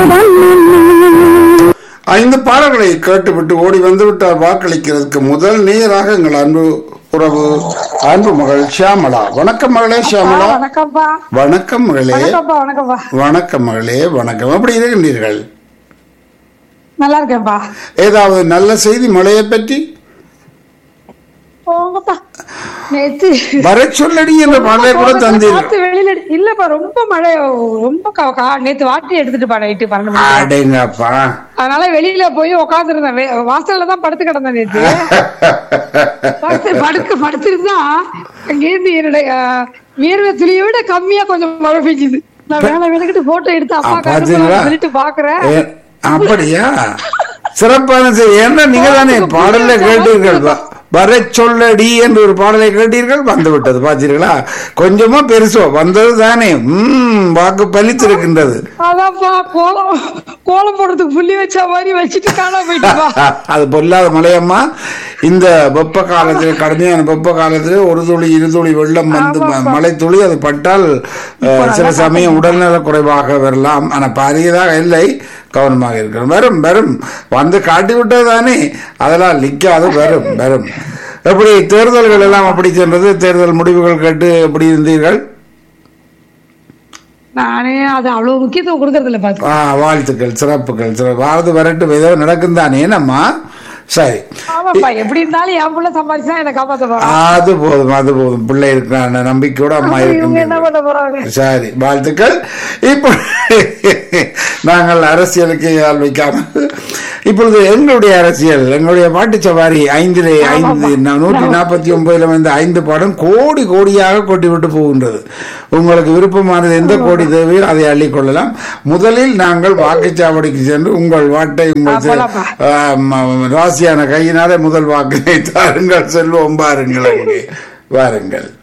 ஐந்து பாடல்களை கேட்டுவிட்டு ஓடி வந்துவிட்டார் வாக்களிக்கிறதுக்கு முதல் நேராக எங்கள் அன்பு உறவு அன்பு மகள் ஷியாமளா. வணக்கம் மகளே ஷியாமளா. வணக்கம்ப்பா. வணக்கம் மகளே. வணக்கம்ப்பா. வணக்கம் மகளே. வணக்கம். எப்படி இருக்கின்றீர்கள்? நல்லா இருக்கேன்ப்பா. ஏதாவது நல்ல செய்தி மழையை பற்றி? போங்கப்பா. நேத்து வர சொல்லடி என்ற பாடலை கூட தந்தீர்கள். வெளியில இல்லப்பா, ரொம்ப மழை, ரொம்ப நேத்து வாட்டி எடுத்துட்டு நைட்டு 12 மணி. அடேங்கப்பா. அதனால வெளியில போய் உட்காந்துருந்தேன். வாசல்ல தான் படுத்து கிடந்தேன் நேத்து. படுத்திருந்தா அங்கேருந்து என்னுடைய வியர்வை துளியை விட கம்மியா கொஞ்சம் மழை பெய்யுது. நான் வேலை வேலைக்கிட்டு போட்டோ எடுத்து அப்பா சொல்லிட்டு பாக்குறேன். அப்படியா? சிறப்பான செய்தி. ஏன்னா நீங்க தானே பாடல கேட்டீர்கள். வர சொல்லடி என்று ஒரு பாடலை கேட்டீர்கள், வந்து விட்டது. பார்த்தீர்களா? கொஞ்சமா பெருசோ வந்தது தானே. வாக்கு பலித்திருக்கின்றது. அதான்ப்பா, கோலம் போடுறதுக்கு புள்ளி வச்ச மாதிரி வச்சுட்டு காணாம போயிட்டு. அது பொல்லாத மலையம்மா. இந்த வெப்ப காலத்தில், கடுமையான வெப்ப காலத்தில் ஒரு துளி இருதுளி வெள்ளம் வந்து மழை துளி அது பட்டால் சில சமயம் உடல்நல குறைவாக வரலாம். ஆனா பாரியதாக இல்லை, கவனமாக இருக்கணும். வரும் வரும் வந்து காட்டி விட்டது தானே, அதெல்லாம் நிக்காது. வரும் வரும். எப்படி தேர்தல்கள் எல்லாம் அப்படி சென்றது? தேர்தல் முடிவுகள் கேட்டு எப்படி இருந்தீர்கள்? நானே அது அவ்வளவு முக்கியத்துவம் கொடுக்கறது இல்ல. வாழ்த்துக்கள், சிறப்புகள். சிறப்பு வரட்டும், ஏதோ நடக்கும் தானே நம்மா. சரி, எப்படி இருந்தாலும் என் பிள்ளை சம்பாதிச்சா என்ன காப்பாத்த. அது போதும், அது போதும். பிள்ளை இருக்கிற நம்பிக்கையோட அம்மா இருக்கு. சரி, வாழ்த்துக்கள். இப்போ நாங்கள் அரசியலுக்கு ஆள் வைக்காமல் இப்பொழுது எங்களுடைய அரசியல், எங்களுடைய பாட்டு சவாரி 5 149 வந்து 5 பாடம் கோடி கோடியாக கொட்டி விட்டு போகின்றது. உங்களுக்கு விருப்பமானது எந்த கோடி தேவையோ அதை அள்ளிக்கொள்ளலாம். முதலில் நாங்கள் வாக்குச்சாவடிக்கு சென்று உங்கள் வாட்டை உங்கள் ராசியான கையினாலே முதல் வாக்கினை தாருங்கள், செல்வோம். பாருங்கள், அங்கே வாருங்கள்.